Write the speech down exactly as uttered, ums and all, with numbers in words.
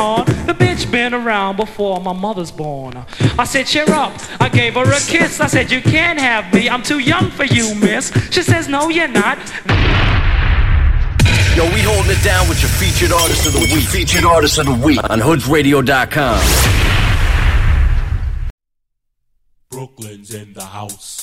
hard. The bitch been around before my mother's born. I said, cheer up. I gave her a kiss. I said, you can't have me. I'm too young for you, miss. She says, no, you're not. Yo, we holding it down with your featured artist of the week. Featured artist of the week on hoods radio dot com. Brooklyn's in the house.